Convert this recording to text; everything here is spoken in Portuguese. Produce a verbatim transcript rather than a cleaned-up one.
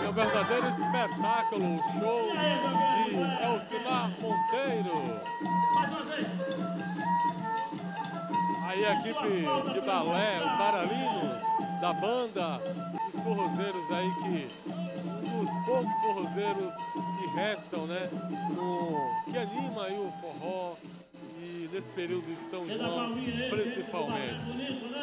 um verdadeiro espetáculo, o show de Elcimar Monteiro. Aí a equipe de balé, os baralinos da banda, os forrozeiros aí que, um dos poucos forrozeiros que restam, né, no, que anima aí o forró e nesse período de São João, principalmente.